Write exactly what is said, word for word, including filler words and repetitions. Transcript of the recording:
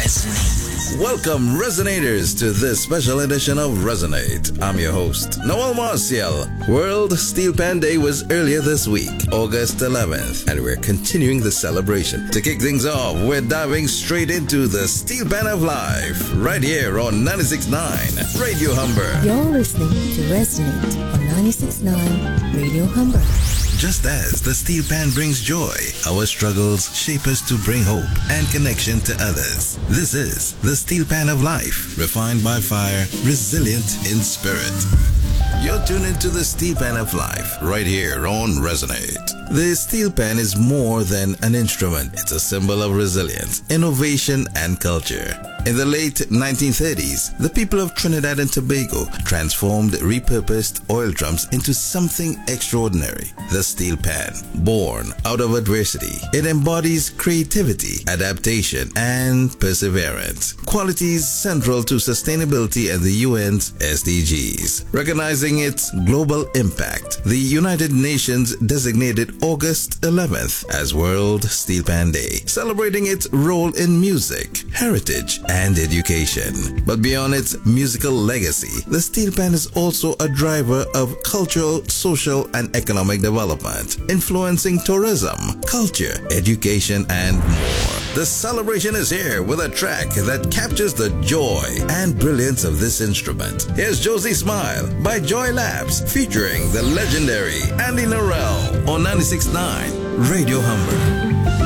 Resonate. Welcome, Resonators, to this special edition of Resonate. I'm your host, Noel Marcial. World Steel Pan Day was earlier this week, August eleventh, and we're continuing the celebration. To kick things off, we're diving straight into the Steel Pan of Life, right here on ninety-six point nine Radio Humber. You're listening to Resonate on ninety-six point nine Radio Humber. Just as the steel pan brings joy, our struggles shape us to bring hope and connection to others. This is the Steel Pan of Life, refined by fire, resilient in spirit. You're tuned into the Steel Pan of Life, right here on Resonate. The steel pan is more than an instrument. It's a symbol of resilience, innovation, and culture. In the late nineteen thirties, the people of Trinidad and Tobago transformed repurposed oil drums into something extraordinary. The steel pan, born out of adversity. It embodies creativity, adaptation, and perseverance, qualities central to sustainability and the U N's S D Gs. Recognizing its global impact, the United Nations designated August eleventh as World Steel Pan Day, celebrating its role in music, heritage, and education. But beyond its musical legacy, the steel pan is also a driver of cultural, social, and economic development, influencing tourism, culture, education, and more. The celebration is here with a track that captures the joy and brilliance of this instrument. Here's Josie Smile by Joy Labs, featuring the legendary Andy Narell on ninety-six point nine Radio Humber.